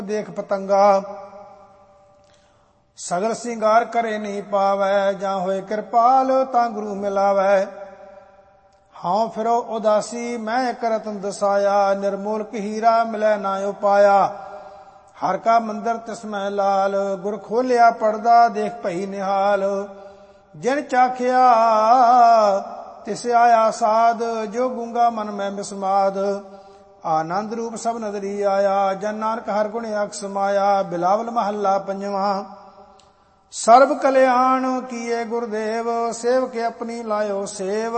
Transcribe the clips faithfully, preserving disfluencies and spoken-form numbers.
देख पतंगा। सगल सिंगार करे नहीं पावै, जां होए कृपाल तां गुरु मिलावै। हाँ फिरो उदासी मैं एक रतन दसाया, निर्मोलक हीरा मिलै ना उपाया। हर का मंदिर तिसमै लाल, गुर खोलिया पड़दा देख भई निहाल। जिन चाखिया तिस आया साध, जो गूंगा मन में बिस्माद। आनंद रूप सब नदरी आया, जन नानक हर गुण अख समाया। बिलावल महला पंजवा। सर्व कल्याण किए गुरुदेव, सेवक अपनी लायो सेव।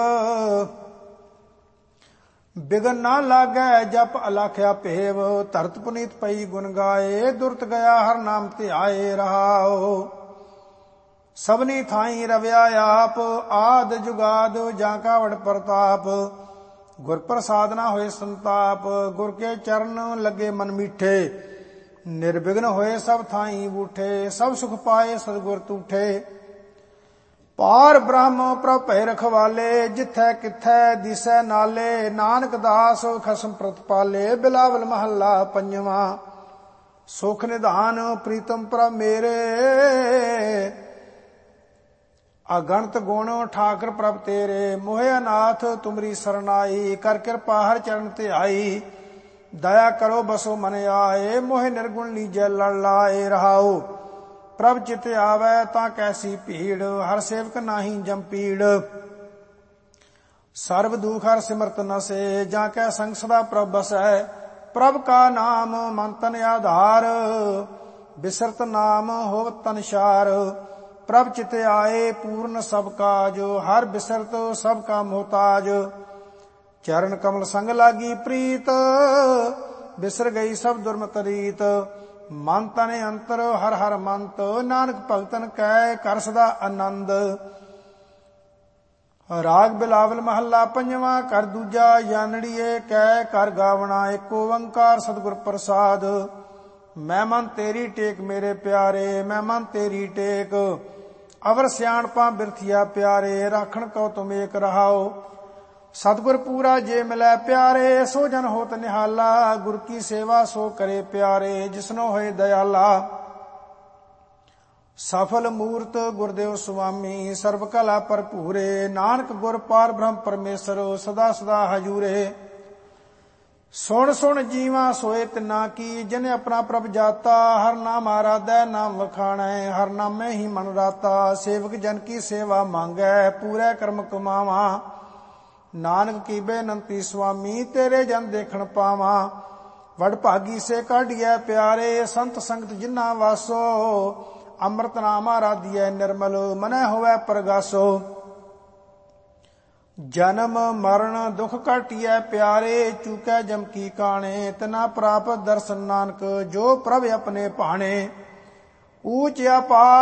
बिगन ना लागै जप अलाख्या पेव, धरत पुनीत पई गुण गाए। दुरत गया हर नाम ध्याए रहाओ। सबनी थाई रव्या आप, आद जुगाद जाका वड प्रताप। गुर प्रसाद ना होए संताप, गुर के चरण लगे मन मीठे। निर्विघ्न होए सब थाई बूठे, सब सुख पाए सदगुर तूठे। पार ब्रह्म प्रभ भय रखवाले, जिथै किथै दिसै नाले। नानक दास खसम प्रतिपाले, बिलावल महला पंजवा। सुख निधान प्रीतम प्रभ मेरे, अगणत गुण ठाकर प्रभ तेरे। मोहे अनाथ तुमरी सरनाई, कर कृपा हर चरण ते आई। दया करो बसो मन आए, मोहे निर्गुण लीजै लड़ लाए रहाओ। प्रभ चित आवै तां कैसी भीड़, हर सेवक नाही जम पीड़। सर्व दुख हर सिमरत नसे, जाकै संग सदा प्रभ बसै। प्रभ का नाम मन तन आधार, बिसरत नाम होवत तन शार। प्रभ चित आए पूर्ण सब काज, हर बिसरत सब का मोहताज। चरण कमल संग लागी प्रीत, बिसर गई सब दुर्मत रीत। मन तन अंतर हर हर मंत, नानक भगतन कै कर सदा आनंद। राग बिलावल महला पंजवा। कर दूजा यानड़िए कै कर गावना, एक ओंकार सतगुर प्रसाद। मैं मन तेरी टेक मेरे प्यारे, मैं मन तेरी टेक। अवर सियाणपा बिरथिया प्यारे, राखण को तुम एक रहाओ। सतगुर पूरा जे मिलै प्यारे, सो जन होत निहाला। गुर की सेवा सो करे प्यारे, जिसनो होए दयाला। सफल मूर्त गुरदेव स्वामी, सर्व कला भरपूरे। नानक गुर पार ब्रह्म परमेश्वर, सदा सदा हजूरे। सुन सुन जीवा सोए तिना की, जिन्हें अपना प्रभ जाता। हर नाम आराधै नाम वखाणै, हर नामे ही मन राता। सेवक जन की सेवा मांगै, पूरे कर्म कमावा। नानक की बेनंती स्वामी, तेरे जन देखण पावा। वड भागी से काढ़िए प्यारे, संत संगत जिन्ना वासो। अमृत नाम आराधिए निर्मल, मनै होवै परगासो। जन्म मरण दुख काटिए प्यारे, चूकै जम की काणे। तना प्राप्त दर्शन नानक, जो प्रभ अपने भाणे। ऊंच अपार